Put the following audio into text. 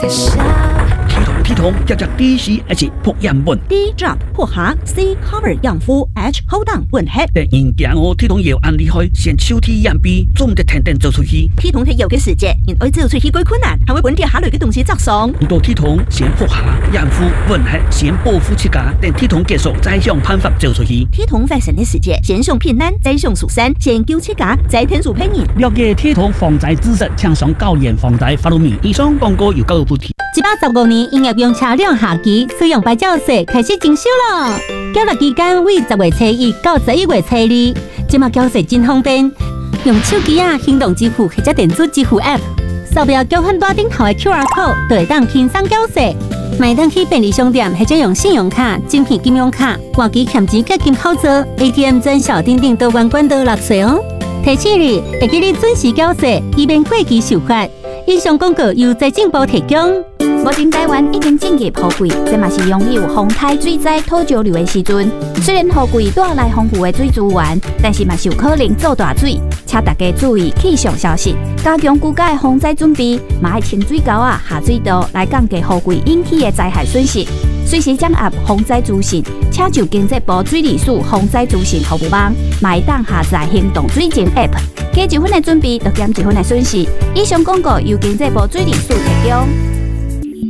T 筒接着 DCS 朴样本 D drop 破下 C cover 样肤 H hold on 混合。 但人家我 T 筒药按厉害，先手体样比总得天天做出去。 T 筒係藥嘅時節，因愛做出去幾困難，係會本地下類嘅東西作爽。 唔到 T 筒先破下樣膚混合，先保護自家，等 T 筒結束再想辦法做出去。 T 筒發生嘅時節，先上騙難，再上樹山，先救自家，再天助騙人。 了解 T 筒防災知識，請上高研防災法律面。以上廣告由教育部提。 115年營業用車輛下期使用牌照稅開始徵收咯，繳納期間為10月初1到11月初2，即馬繳稅真方便，用手機行動支付或者電子支付 App， 掃描繳款大頂頭嘅 QR code， 就會當輕鬆繳稅。買當去便利商店或者用信用卡、晶片金融卡，換機欠錢結金口座 ，ATM 轉小叮叮都關到落稅哦。提醒你，會記你準時繳稅，以免過期受罰。以上廣告由財政部提供。 目前台灣已經進入雨季，這嘛是擁有風颱、水災、土石流的時陣。雖然雨季帶來豐富的水資源，但是嘛是有可能造大水，請大家注意氣象消息，加強居家的防災準備，嘛愛清水溝下水道來降低雨季引起的災害損失。隨時掌握防災資訊，請就經濟部水利署防災資訊服務網，嘛會當下載行動水情 App， 加1分的準備，就減1分的損失。以上廣告由經濟部水利署提供。